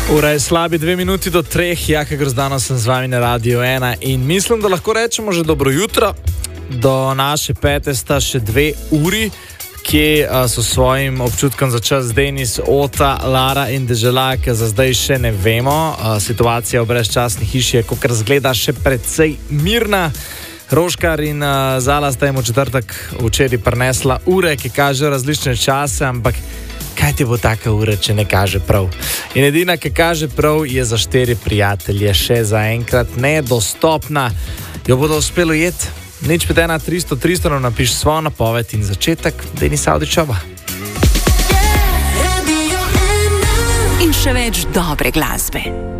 Ura je slabi 2 minuti do 3, Jaka Grozdano sem z vami na Radio 1 in mislim, da lahko rečemo že dobro jutro. Do naše pete sta še 2 uri, kje so svojim občutkom za čas Denis, Ota, Lara in Dežela, ki za zdaj še ne vemo. Situacija v brezčasni hiši je, kot razgleda, še precej mirna. Roškar in Zala sta jim v četrtek včeraj prinesla ure, ki kažejo različne čase, ampak kaj ti bo taka ura, če ne kaže prav? In edina, ki kaže prav, je za 4 prijatelje še zaenkrat nedostopna. Jo bodo uspelo ujeti? Nič 5 1 300 300 nam napiš svojo napoved in začetek Denis Avdićova. In še več dobre glasbe.